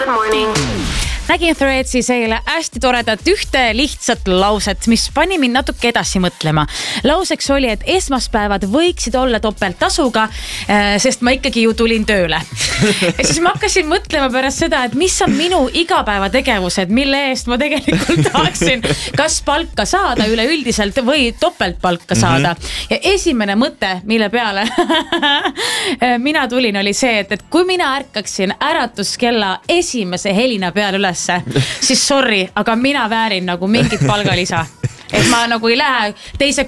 Good morning. Nägin Threadsis eile hästi toredat ühte lihtsat lauset, mis pani mind natuke edasi mõtlema. Lauseks oli, et esmaspäevad võiksid olla topelttasuga, sest ma ikkagi ju tulin tööle. Ja siis ma hakkasin mõtlema pärast seda, et mis on minu igapäevategevused, mille eest ma tegelikult tahaksin kas palka saada üleüldiselt või topeltpalka saada. Ja esimene mõte, mille peale mina tulin, oli see, et kui mina ärkaksin äratuskella esimese helina peale üles, siis sorry, aga mina väärin nagu mingit palgalisa. Et ma nagu ei lähe teise,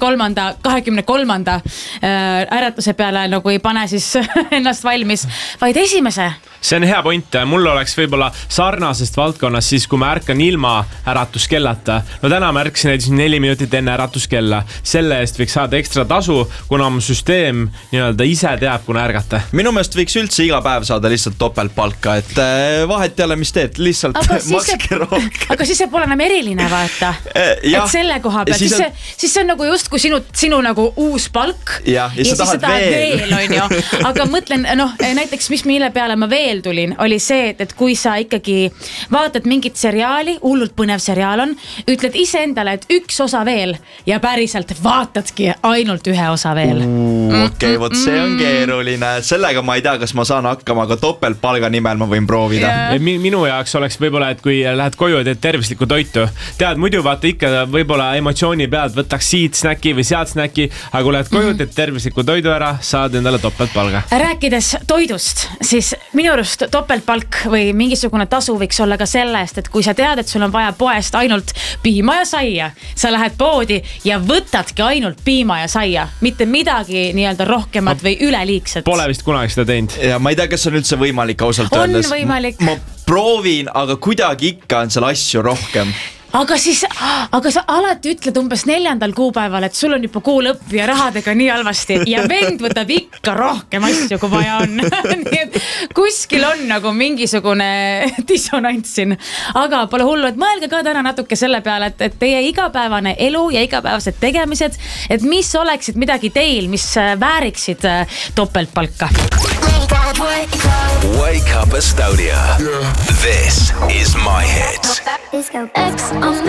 23. äratuse peale nagu ei pane siis ennast valmis, vaid esimese. See on hea point. Mul oleks võib-olla sarnasest valdkonnas siis, kui ma ärkan ilma äratuskellata. No täna ma ärkasin 4 minutit enne äratuskella. Selle eest võiks saada ekstra tasu, kuna mu süsteem nii-öelda ise teab, kuna ärgata. Minu meelest võiks üldse iga päev saada lihtsalt topeltpalka, et vahet jälle, mis teed, lihtsalt makske rohkem. Aga siis see pole enam eriline, vaata. Et selle koha pealt. Siis see on nagu just kui sinu nagu uus palk. Ja siis sa tahad veel. On ju. Aga mõtlen, näiteks mille peale ma veel tulin, oli see, et kui sa ikkagi vaatad mingit seriaali, hullult põnev seriaal on, ütled ise endale, et üks osa veel ja päriselt vaatadki ainult ühe osa veel. Okei, vot see on keeruline. Sellega ma ei tea, kas ma saan hakkama, aga topeltpalga nimel ma võin proovida. Minu jaoks oleks võib-olla, et kui lähed koju ja teed tervislikku toitu. Tead, muidu vaata ikka võib-olla emotsiooni pealt võtaks siit snäki või sealt snäki, aga kui lähed koju, teed tervislikku toidu ära, saad endale topeltpalga. Rääkides toidust, siis minu arust topeltpalk või mingisugune tasu võiks olla ka sellest, et kui sa tead, et sul on vaja poest ainult piima ja saia, sa lähed poodi ja võtadki ainult piima ja saia, mitte midagi nii-öelda rohkemat või üleliigset. Pole vist kunagi seda teinud. Ja ma ei tea, kas on üldse võimalik ausalt öeldes. On võimalik. Ma proovin, aga kuidagi ikka on seal asju rohkem. Aga sa alati ütled umbes 4. kuupäeval, et sul on juba kuu lõpp ja rahadega nii halvasti ja vend võtab ikka rohkem asju, kui vaja on. Nii et kuskil on nagu mingisugune dissonants siin. Aga pole hullu, et mõelge ka täna natuke selle peale, et teie igapäevane elu ja igapäevased tegemised, et mis oleksid midagi teil, mis vääriksid topeltpalka. Wake up Estonia. This is my hit. X on